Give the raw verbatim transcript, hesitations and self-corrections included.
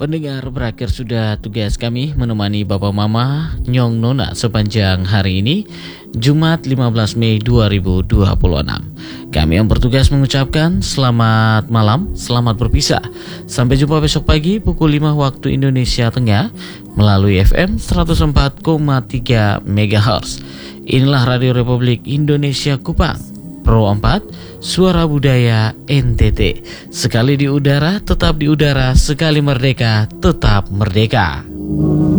Pendengar, berakhir sudah tugas kami menemani Bapak Mama, Nyong Nona sepanjang hari ini, Jumat lima belas Mei dua ribu dua puluh enam. Kami yang bertugas mengucapkan selamat malam, selamat berpisah. Sampai jumpa besok pagi pukul lima waktu Indonesia Tengah melalui F M seratus empat koma tiga megahertz. Inilah Radio Republik Indonesia Kupang, Pro empat, Suara Budaya N T T. Sekali di udara, tetap di udara. Sekali merdeka, tetap merdeka.